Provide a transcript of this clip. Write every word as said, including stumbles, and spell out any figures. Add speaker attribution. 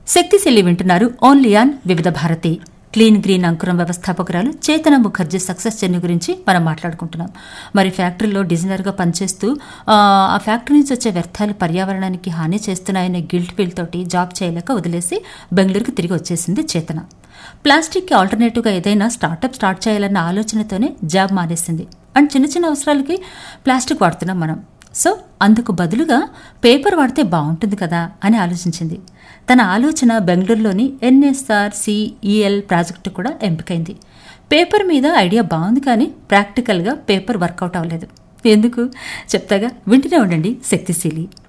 Speaker 1: శక్తిశీలి వింటున్నారు only on వివిధ భారతి. క్లీన్ గ్రీన్ అంకురం వ్యవస్థాపకురాలు చేతన ముఖర్జీ సక్సెస్ జర్నీ గురించి మనం మాట్లాడుకుంటున్నాం. మరి ఫ్యాక్టరీలో డిజైనర్గా పనిచేస్తూ ఆ ఫ్యాక్టరీ నుంచి వచ్చే వ్యర్థాలు పర్యావరణానికి హాని చేస్తున్నాయనే గిల్ట్ ఫీల్ తోటి జాబ్ చేయలేక వదిలేసి బెంగళూరుకు తిరిగి వచ్చేసింది చేతన. ప్లాస్టిక్కి ఆల్టర్నేటివ్గా ఏదైనా స్టార్టప్ స్టార్ట్ చేయాలన్న ఆలోచనతోనే జాబ్ మానేసింది. అండ్ చిన్న చిన్న అవసరాలకి ప్లాస్టిక్ వాడుతున్నాం మనం, సో అందుకు బదులుగా పేపర్ వాడితే బాగుంటుంది కదా అని ఆలోచించింది. తన ఆలోచన బెంగళూరులోని ఎన్ఎస్ఆర్ సిఈఎల్ ప్రాజెక్టు కూడా ఎంపికైంది. పేపర్ మీద ఐడియా బాగుంది, కానీ ప్రాక్టికల్గా పేపర్ వర్కౌట్ అవ్వలేదు. ఎందుకు చెప్తాగా, వింటూనే ఉండండి శక్తిశీలి.